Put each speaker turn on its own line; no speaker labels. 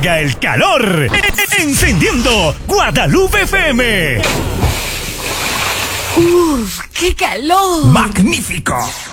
llega el calor. Encendiendo Guadalupe FM.
¡Uf! ¡Qué calor!
¡Magnífico!